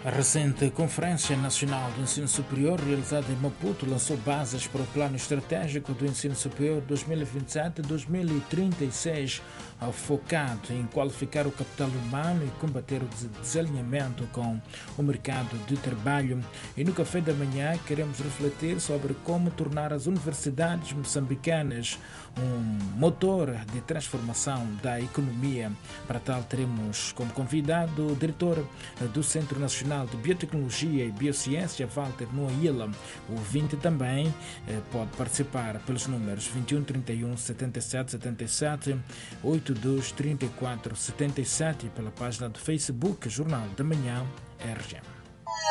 A recente Conferência Nacional do Ensino Superior, realizada em Maputo, lançou bases para o Plano Estratégico do Ensino Superior 2027-2036, focado em qualificar o capital humano e combater o desalinhamento com o mercado de trabalho. E no café da manhã queremos refletir sobre como tornar as universidades moçambicanas um motor de transformação da economia. Para tal, teremos como convidado o diretor do Centro Nacional de Biotecnologia e Biociência, Walter Noaila. O ouvinte também pode participar pelos números 21 31 77 77 82 34 77 e pela página do Facebook Jornal da Manhã RG.